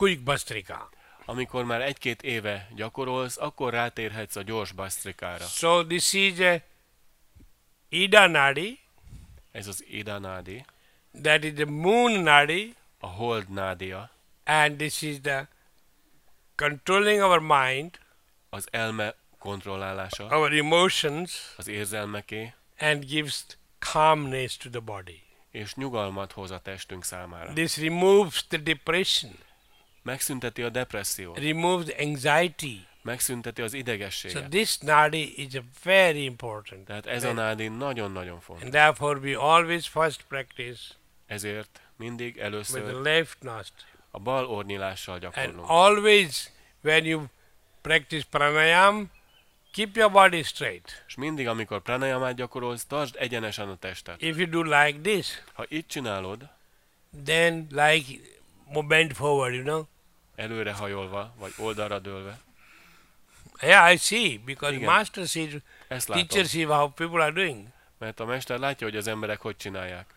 quick Bhastrika. Amikor már 1-2 éve gyakorolsz, akkor rátérhetsz a gyors Bhastrikára. So this is a Ida Nadi, Ez az Ida Nadi, that is the moon Nadi, a Hold Nádia, and this is the controlling our mind, az elme kontrollálása, our emotions, az érzelmeké, and gives calmness to the body. és nyugalmat hoz a testünk számára. This removes the depression, Megszünteti a depressziót, removes the anxiety. megszünteti az So idegességet. this nadi is a very important. Tehát ez a nádi nagyon-nagyon fontos. And therefore we always first practice Ezért mindig with the először left nostril. a bal ornyilással And gyakorlunk. always when you practice pranayam, keep your body straight. És mindig, amikor pranayamát gyakorolsz, tartsd egyenesen a testet. If you do like this, Ha így csinálod, then like bend forward, you know. előrehajolva, vagy oldalra dőlve, Yeah, I see, because Igen. master sees, ezt látom. teacher sees how people are doing. Mert a mester látja, hogy az emberek hogy csinálják.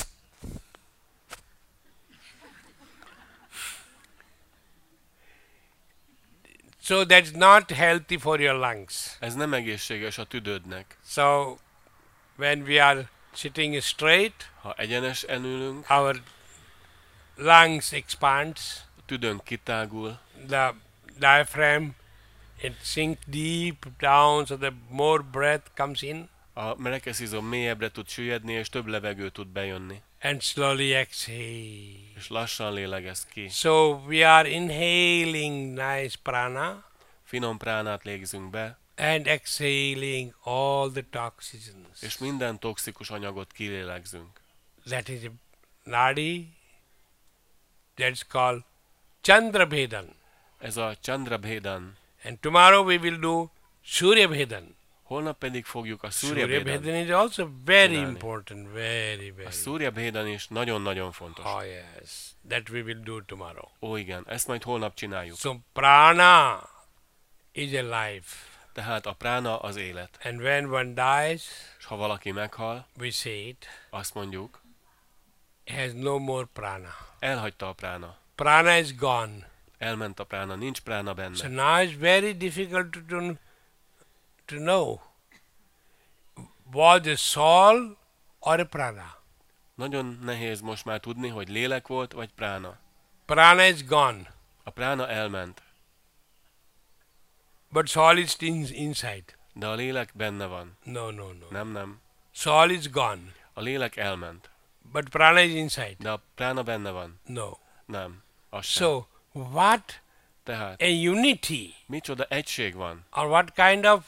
So that's not healthy for your lungs. Ez nem egészséges a tüdődnek. So when we are sitting straight, Ha egyenesen ülünk, our lungs expands, a tüdőnk kitágul, the diaphragm it sinks deep down so that more breath comes in a rekeszizom mélyebbre tud süllyedni, és több levegő tud bejönni. and slowly exhale. És lassan lélegez ki. So we are inhaling nice prana Finom pránát légzünk be, and exhaling all the toxins. és minden toxikus anyagot kilélegzünk. That is a nadi. That's called Chandrabhedan. Ez a Chandrabhedan. And tomorrow we will do Suryabhedan. Holnap pedig fogjuk a Surya Suryabhedan is also very Csinálni. important, very, very. A Surya Bhedan is nagyon-nagyon fontos. Oh yes, that we will do tomorrow. Ó igen, ezt majd holnap csináljuk. So prana is a life. Tehát a prána az élet. And when one dies, És ha valaki meghal, we say it, azt mondjuk, has no more prana. elhagyta a prána. Prana is gone. Elment a prána, nincs prána So benne. now it's very difficult to know was a soul or a prana. Nagyon nehéz most már tudni, hogy lélek volt, vagy prána. Prana is gone, A prána elment, but soul is inside. de a lélek benne van. No, no, no. Nem. Soul is gone, A lélek elment, but prana is inside. de a prána benne van. No. Nem. Az sem. So what Tehát a unity micsoda egység van, or what kind of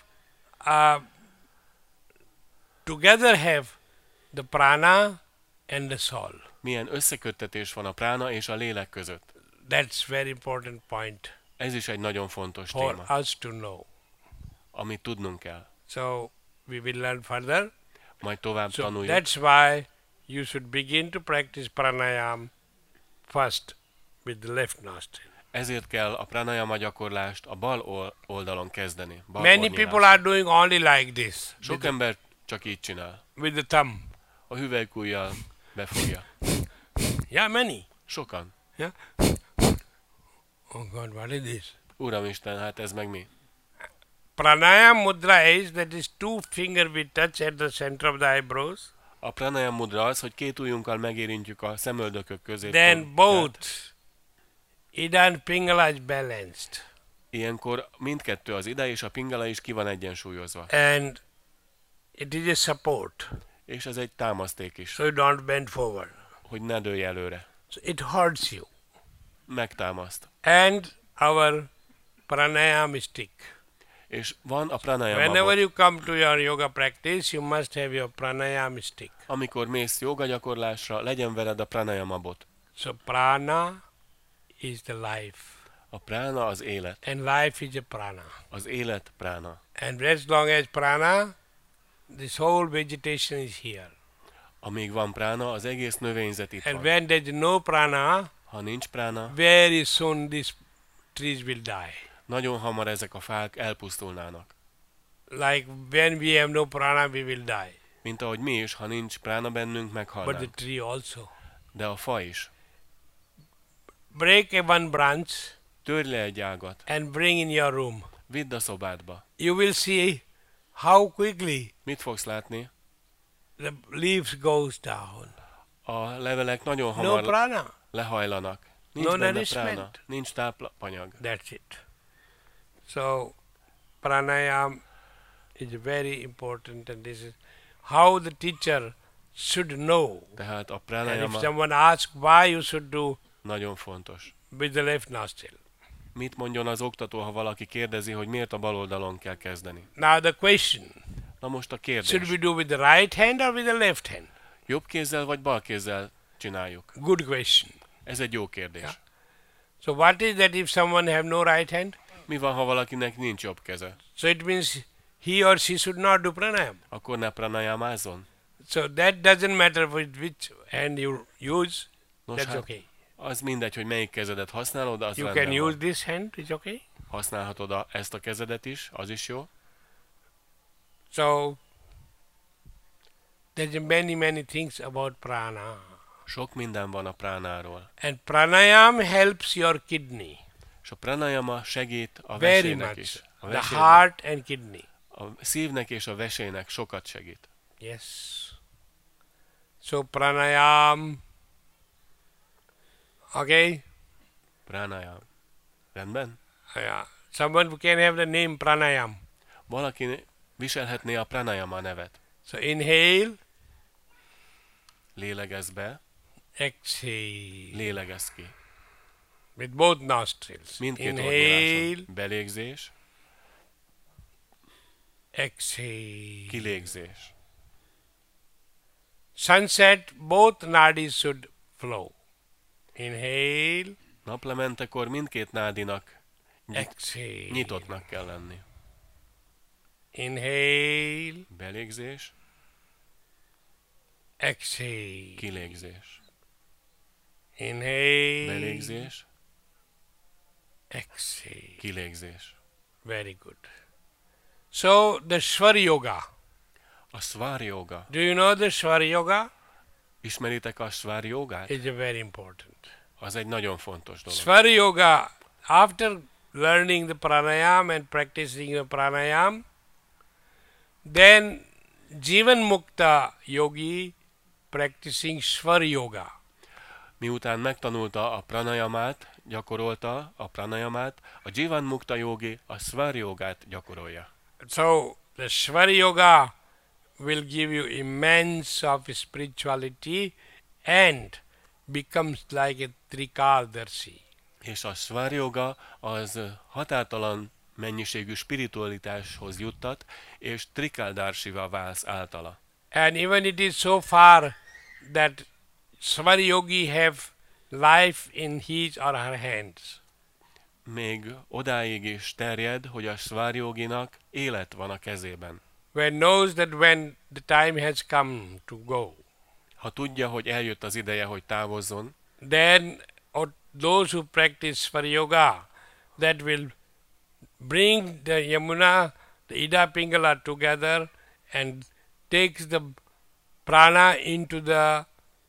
together have the prana and the soul. milyen összeköttetés van a prána és a lélek között. That's very important point Ez is egy nagyon fontos for téma, us to know. amit tudnunk kell. So we will learn further. Majd tovább So tanuljuk. that's why you should begin to practice pranayam first with the left nostril. Ezért kell a pranayama gyakorlást a bal oldalon kezdeni. Bal Many ornyilással. people are doing only like this Sok ember csak így csinál. with the thumb. A hüvelykujjal befogja. Yeah, many. Sokan. Yeah. Oh God, what is this? Uramisten, hát ez meg mi? Pranayam mudra is that is two finger we touch at the center of the eyebrows. A pranayama mudra az, hogy két ujjunkkal megérintjük a szemöldökök közé. Then both Ida and Pingala is balanced. Ilyenkor mindkettő, az ida és a pingala is ki van egyensúlyozva. And it is a support. És ez egy támaszték is, So you don't bend forward. hogy ne dőlj előre. So it hurts you. Megtámaszt. And our pranayam stick. És van a pranayama Whenever bot. you come to your yoga practice, you must have your pranayam stick. Amikor mész joga gyakorlásra, legyen veled a pranayama bot. So prana is the life. A prána az élet. And life is a prana. Az élet prána. And as long as prana, this whole vegetation is here. Amíg van prána, az egész növényzet itt And van. when there is no prana, Ha nincs prána, very soon these trees will die. nagyon hamar ezek a fák elpusztulnának. Like when we have no prana, we will die. Mint ahogy mi is, ha nincs prána bennünk, But the meghalnánk. tree also. De a fa is. break one branch törj le egy ágat, and bring in your room. vidd a szobádba. You will see how quickly Mit fogsz látni? the leaves goes down. A levelek nagyon No hamar prana. lehajlanak. Nincs No benne nourishment. prána, nincs tápanyag. That's it. So pranayam is very important, and this is how the teacher should know. Tehát a And if pranayama someone asks why you should do nagyon fontos. with the left nostril. Mit mondjon az oktató, ha valaki kérdezi, hogy miért a bal oldalon kell kezdeni? Now the question, Na most a should kérdés. we do with the right hand or with the left hand? Jobb kézzel vagy bal kézzel csináljuk? Good question. Ez egy jó kérdés. Yeah. So what is that if someone have no right hand? Mi van, ha valakinek nincs jobb keze? So it means he or she should not do pranayam. Akkor ne pranayamázzon? So that doesn't matter which hand you use, Nos, that's hát okay. az mindegy, hogy melyik kezedet használod, az You rendben can van. use this hand, it's okay. Használhatod ezt a kezedet is, az is jó. So there's many things about prana. Sok minden van a pránáról. And pranayam helps your kidney És a pranayama segít a very vesének much. is. A, The vesének, heart and kidney. a szívnek és a vesének sokat segít. Yes. So pranayam. Okay. Pranayam. Rendben? Yeah. Someone can have the name pranayam. Valaki viselhetné a pranayama nevet. So inhale, Lélegezz be, exhale lélegezz ki. with both nostrils. Mindkét Inhale, ornyíláson. Belégzés, exhale. kilégzés. Sunset, both nadis should flow. Inhale, Naplementekor mindkét nádinak exhale. nyitottnak kell lenni. Inhale, Belégzés, exhale. kilégzés. Inhale, Belégzés, exhale. kilégzés. Very good. So the Swar Yoga. A Swar Yoga. Do you know the Swar Yoga? Ismeritek a Swar Yogát? It's very important. Az egy nagyon fontos dolog. Swar Yoga, after learning the pranayam and practicing the pranayam, then Jivan Mukta Yogi practicing Swar Yoga. Miután megtanulta a pranayamát, gyakorolta a pranayamát, a Jivan Mukta Yogi a Swar Yogát gyakorolja. So the Swar Yoga will give you immense of spirituality and becomes like a Trikaldarshi. És a Swar Yoga az határtalan mennyiségű spiritualitáshoz juttat, és Trikaldarsiva válsz általa. And even it is so far that Swar Yogi have life in his or her hands. Még odáig is terjed, hogy a Swar Yoginak élet van a kezében. When knows that when the time has come to go, Ha tudja, hogy eljött az ideje, hogy távozzon, then those who practice Swar Yoga, that will bring the Yamuna, the Ida Pingala together and takes the prana into the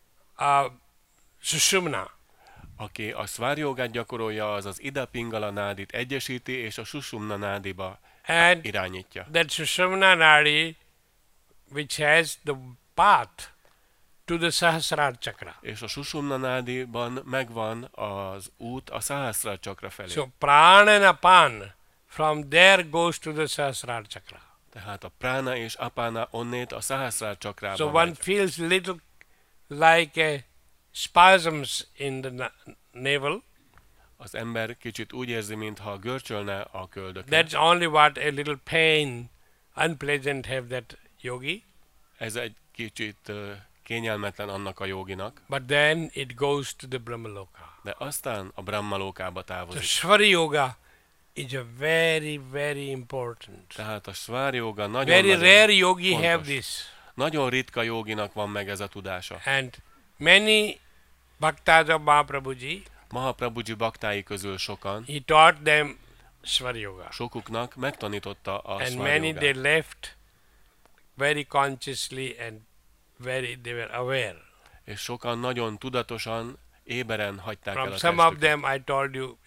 Sushumna. aki a Swar Yogát gyakorolja, az az Ida Pingala nádit egyesíti, és a Sushumna nádiba And irányítja. that Sushumna Nadi, which has the path to the Sahasrara Chakra. És a Sushumna nádiban megvan az út a Sahasrara Chakra felé. So prana and apan from there goes to the Sahasrara Chakra. Tehát a prána és apána onnét a Sahasrara Chakrába So one megy. feels little like a spasms in the navel. Az ember kicsit úgy érzi, mintha görcsölne a köldöket. That's only what a little pain, unpleasant have that yogi. Ez egy kicsit kényelmetlen annak a joginak, But then it goes to the Brahmaloka. de aztán a Brahmalókába So távozik. Swar Yoga is a very important. Tehát a Swar Yoga Very nagyon, rare yogi fontos. have this. Nagyon ritka joginak van meg ez a tudása. And many bhaktas of Mahaprabhuji, Mahaprabhuji baktái közül sokan, he taught them Swar Yoga. sokuknak megtanította a And Swar many they Yogát. left very consciously and they were aware. És sokan nagyon tudatosan éberen hagyták el From a some of testüket. them I told you